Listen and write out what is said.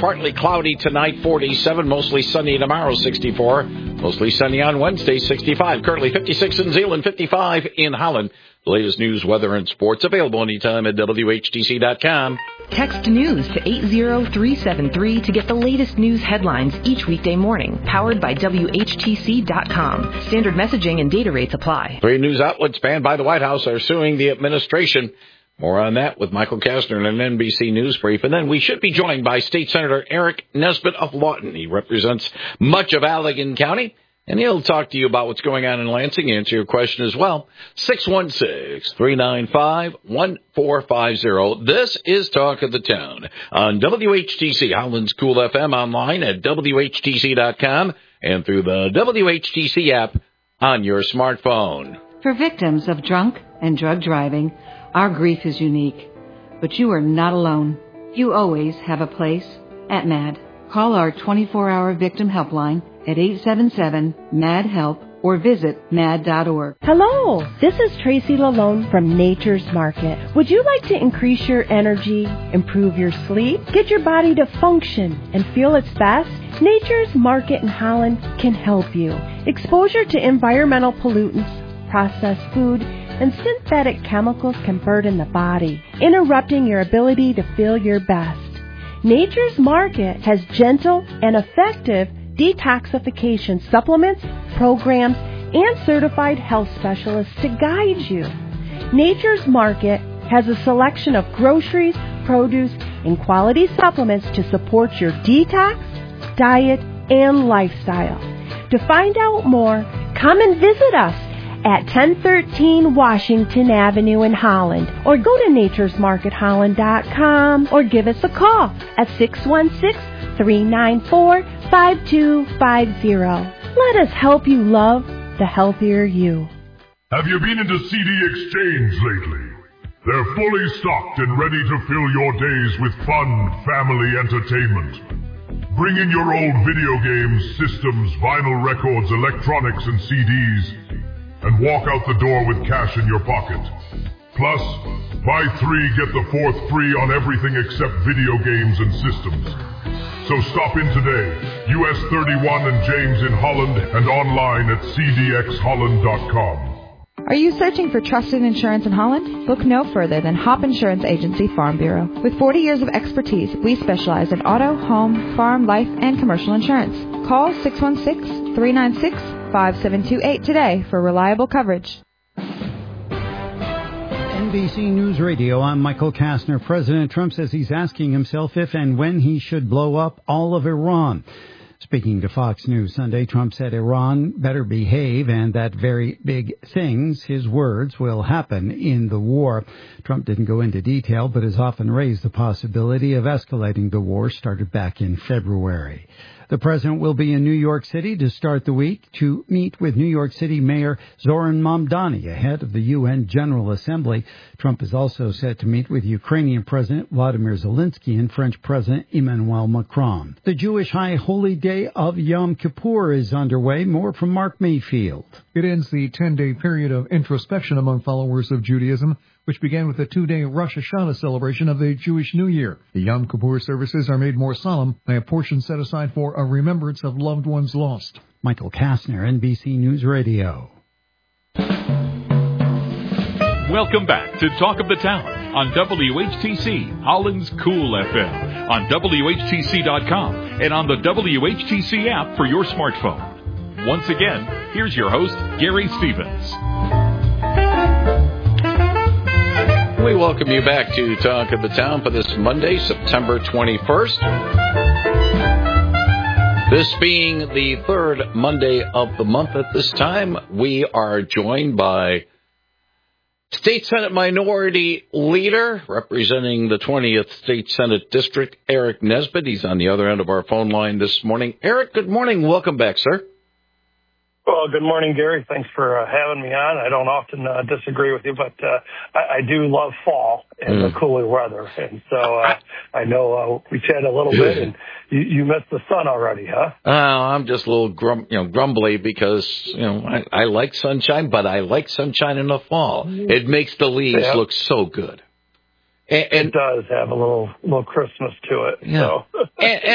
partly cloudy tonight, 47. Mostly sunny tomorrow, 64. Mostly sunny on Wednesday, 65. Currently 56 in Zeeland, 55 in Holland. The latest news, weather, and sports available anytime at WHTC.com. Text news to 80373 to get the latest news headlines each weekday morning. Powered by WHTC.com. Standard messaging and data rates apply. Three news outlets banned by the White House are suing the administration. More on that with Michael Kastner in an NBC News Brief. And then we should be joined by State Senator Eric Nesbitt of Lawton. He represents much of Allegan County. And he'll talk to you about what's going on in Lansing, answer your question as well. 616-395-1450. This is Talk of the Town on WHTC, Holland's Cool FM, online at WHTC.com and through the WHTC app on your smartphone. For victims of drunk and drug driving, our grief is unique. But you are not alone. You always have a place at MAD. Call our 24-hour victim helpline at 877-MAD-HELP or visit mad.org. Hello, this is Tracy Lalone from Nature's Market. Would you like to increase your energy, improve your sleep, get your body to function and feel its best? Nature's Market in Holland can help you. Exposure to environmental pollutants, processed food, and synthetic chemicals can burden the body, interrupting your ability to feel your best. Nature's Market has gentle and effective detoxification supplements, programs, and certified health specialists to guide you. Nature's Market has a selection of groceries, produce, and quality supplements to support your detox, diet, and lifestyle. To find out more, come and visit us at 1013 Washington Avenue in Holland, or go to naturesmarketholland.com, or give us a call at 616-394-5250. Let us help you love the healthier you. Have you been into CD Exchange lately? They're fully stocked and ready to fill your days with fun, family entertainment. Bring in your old video games, systems, vinyl records, electronics, and CDs, and walk out the door with cash in your pocket. Plus, buy 3, get the 4th free on everything except video games and systems. So stop in today, US 31 and James in Holland, and online at cdxholland.com. Are you searching for trusted insurance in Holland? Look no further than Hop Insurance Agency Farm Bureau. With 40 years of expertise, we specialize in auto, home, farm, life, and commercial insurance. Call 616-396-5728 today for reliable coverage. NBC News Radio, I'm Michael Kastner. President Trump says he's asking himself if and when he should blow up all of Iran. Speaking to Fox News Sunday, Trump said Iran better behave and that very big things, his words, will happen in the war. Trump didn't go into detail, but has often raised the possibility of escalating the war started back in February. The president will be in New York City to start the week to meet with New York City Mayor Zoran Mamdani ahead of the UN General Assembly. Trump is also set to meet with Ukrainian President Vladimir Zelensky and French President Emmanuel Macron. The Jewish High Holy Day of Yom Kippur is underway. More from Mark Mayfield. It ends the 10-day period of introspection among followers of Judaism, which began with the 2-day Rosh Hashanah celebration of the Jewish New Year. The Yom Kippur services are made more solemn by a portion set aside for a remembrance of loved ones lost. Michael Kastner, NBC News Radio. Welcome back to Talk of the Town on WHTC, Holland's Cool FM, on WHTC.com, and on the WHTC app for your smartphone. Once again, here's your host, Gary Stevens. We welcome you back to Talk of the Town for this Monday, September 21st. This being the third Monday of the month at this time, we are joined by State Senate Minority Leader representing the 20th State Senate District, Eric Nesbitt. He's on the other end of our phone line this morning. Eric, good morning. Welcome back, sir. Well, good morning, Gary. Thanks for having me on. I don't often disagree with you, but I do love fall and the cooler weather. And so I know we chatted a little bit, and you missed the sun already, huh? I'm just a little grumbly because, I like sunshine, but I like sunshine in the fall. It makes the leaves look so good. And it does have a little Christmas to it. Yeah. So.